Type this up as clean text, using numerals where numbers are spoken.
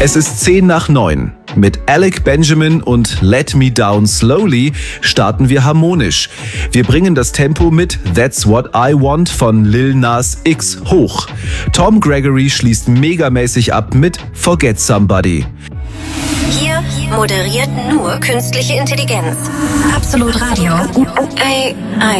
Es ist 10:09. Mit Alec Benjamin und Let Me Down Slowly starten wir harmonisch. Wir bringen das Tempo mit That's What I Want von Lil Nas X hoch. Tom Gregory schließt megamäßig ab mit Forget Somebody. Hier moderiert nur künstliche Intelligenz. Absolut Radio. AI.